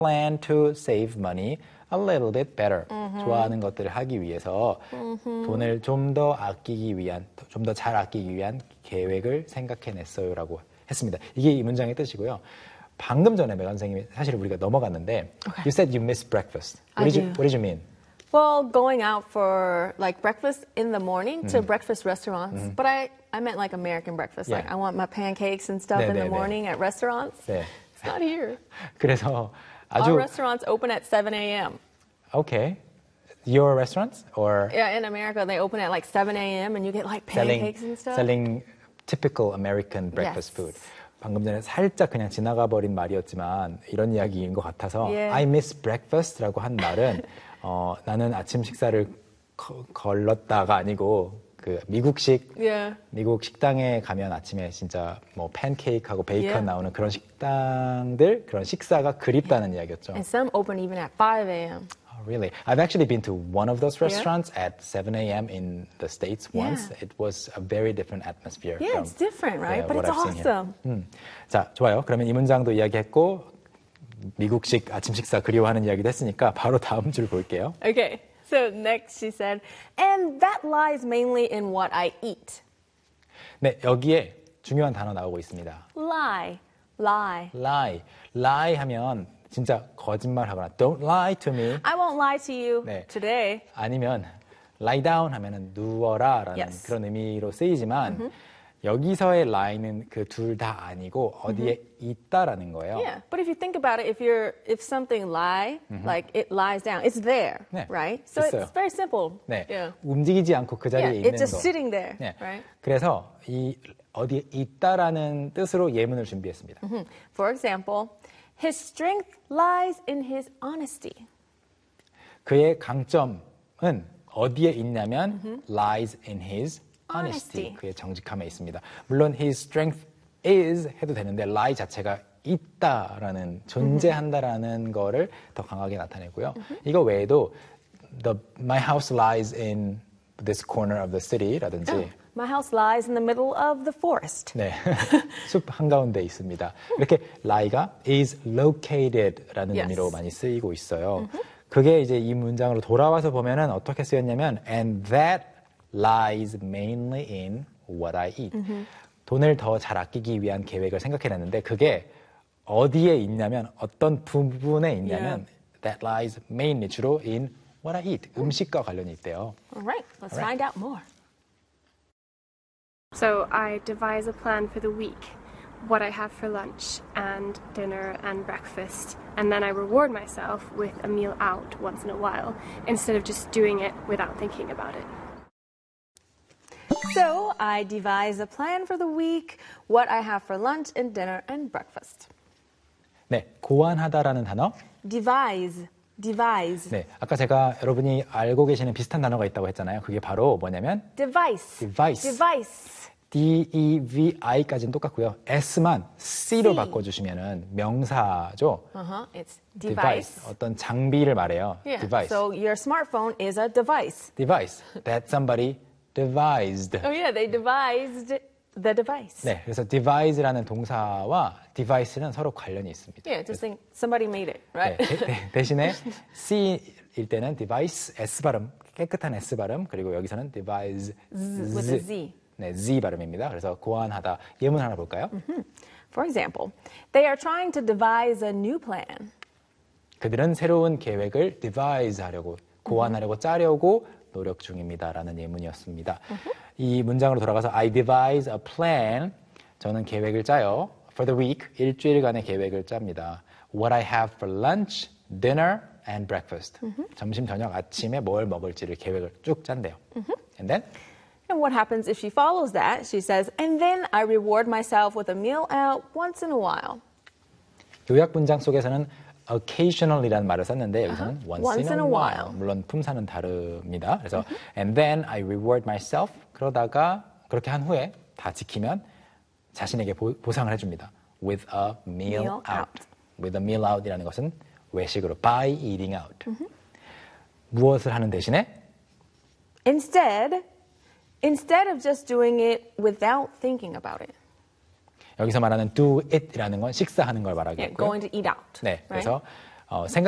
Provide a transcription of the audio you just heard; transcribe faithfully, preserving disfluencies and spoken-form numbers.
plan to save money a little bit better. Mm-hmm. 좋아하는 것들을 하기 위해서 mm-hmm. 돈을 좀 더 아끼기 위한, 좀 더 잘 아끼기 위한 계획을 생각해냈어요라고 했습니다. 이게 이 문장의 뜻이고요. 방금 전에 메간 선생님이 사실 우리가 넘어갔는데 okay. You said you missed breakfast. What I did do. you What did you mean? Well, going out for like breakfast in the morning to mm. breakfast restaurants. Mm-hmm. But I, I meant like American breakfast. Yeah. Like I want my pancakes and stuff 네, in 네, the morning 네. at restaurants. 네. It's not here. 그래서 아주 Our restaurants open at seven a.m. Okay. Your restaurants or Yeah, in America they open at like seven a.m. and you get like pancakes selling, and stuff. selling typical American breakfast yes. food. 방금 전에 살짝 그냥 지나가 버린 말이었지만 이런 이야기인 것 같아서 Yeah. I miss breakfast라고 한 말은 어, 나는 아침 식사를 거, 걸렀다가 아니고 그 미국식 yeah. 미국 식당에 가면 아침에 진짜 뭐 팬케이크하고 베이컨 Yeah. 나오는 그런 식당들 그런 식사가 그립다는 이야기였죠. And some open even at five a.m. Oh, really? I've actually been to one of those restaurants yeah. at seven a.m. in the States once. Yeah. It was a very different atmosphere. Yeah, from, it's different, right? yeah, But what it's I've seen here. awesome. 음. 자, 좋아요. 그러면 이 문장도 이야기했고 미국식 아침 식사 그리워하는 이야기도 했으니까 바로 다음 줄 볼게요. Okay. So next she said, and that lies mainly in what I eat. 네, 여기에 중요한 단어 나오고 있습니다. Lie, lie. lie, lie 하면 진짜 거짓말하거나 don't lie to me. I won't lie to you 네. today. 아니면 lie down 하면은 누워라라는 Yes. 그런 의미로 쓰이지만 Mm-hmm. 여기서의 lie는 그 둘 다 아니고 어디에 mm-hmm. 있다라는 거예요. Yeah, but if you think about it, if you're if something lie, mm-hmm. like it lies down, it's there, 네. right? So 있어요. it's very simple. 네, Yeah. 움직이지 않고 그 자리에 Yeah, 있는 it's just 거. sitting there, 네. right? 그래서 이 어디에 있다라는 뜻으로 예문을 준비했습니다. Mm-hmm. For example, his strength lies in his honesty. 그의 강점은 어디에 있냐면 mm-hmm. lies in his honesty. honesty. 그의 정직함에 있습니다. 물론 his strength is 해도 되는데 lie 자체가 있다라는 존재한다라는 mm-hmm. 거를 더 강하게 나타내고요. Mm-hmm. 이거 외에도 the my house lies in this corner of the city라든지 Oh, my house lies in the middle of the forest. 네, 숲 한가운데 있습니다. 이렇게 lie가 is located라는 Yes. 의미로 많이 쓰이고 있어요. Mm-hmm. 그게 이제 이 문장으로 돌아와서 보면은 어떻게 쓰였냐면 and that lies mainly in what I eat. Mm-hmm. 돈을 더 잘 아끼기 위한 계획을 생각해냈는데 그게 어디에 있냐면 어떤 부분에 있냐면 Yeah. that lies mainly 주로 in what I eat. 음식과 관련이 있대요. All right, let's All right. find out more. So I devise a plan for the week, what I have for lunch and dinner and breakfast, and then I reward myself with a meal out once in a while instead of just doing it without thinking about it. So I devise a plan for the week, what I have for lunch and dinner and breakfast. 네, 고안하다라는 단어. Devise, devise. 네, 아까 제가 여러분이 알고 계시는 비슷한 단어가 있다고 했잖아요. 그게 바로 뭐냐면 Device. device. Device. D E V I까지는 똑같고요. S만 C로 C. 바꿔주시면은 명사죠. Uh-huh. It's device. device. 어떤 장비를 말해요. Yeah. device. So your smartphone is a device. device. That somebody devised. Oh yeah, they devised the device. 네, 그래서 devise라는 동사와 device는 서로 관련이 있습니다. Yeah, just think somebody made it, right? 네, 대, 대, 대신에 C일 때는 device, S 발음, 깨끗한 S 발음, 그리고 여기서는 devise, Z, with a Z. 네, Z 발음입니다. 그래서 고안하다. 예문 하나 볼까요? Mm-hmm. For example, they are trying to devise a new plan. 그들은 새로운 계획을 devise 하려고, 고안하려고 짜려고 노력 중입니다라는 예문이었습니다. Mm-hmm. 이 문장으로 돌아가서 I devise a plan. 저는 계획을 짜요. For the week, 일주일간의 계획을 짭니다. What I have for lunch, dinner, and breakfast. Mm-hmm. 점심, 저녁, 아침에 뭘 먹을지를 계획을 쭉 짠대요. Mm-hmm. And then? And what happens if she follows that? She says, and then I reward myself with a meal out once in a while. 요약 문장 속에서는 occasionally라는 말을 썼는데 여기서는 Uh-huh. once, once in, in a a while. while. 물론 품사는 다릅니다. 그래서 and then I reward myself. 그러다가 그렇게 한 후에 다 지키면 자신에게 보, 보상을 해줍니다. With a meal, Meal out. out. With a meal out이라는 것은 외식으로 by eating out. Mm-hmm. 무엇을 하는 대신에 Instead, instead of just doing it without thinking about it. 여기서 말하는 do it이라는 건 식사하는 걸 Yeah, 말하겠고요. going to eat out. 네, right? 그래서 어, 생각